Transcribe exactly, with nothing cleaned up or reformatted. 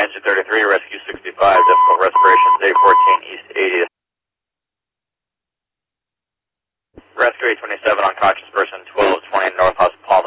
engine thirty-three, rescue sixty-five, difficult respiration, day fourteen, east eightieth. Rescue eight twenty-seven, unconscious person, twelve twenty, North House Palm.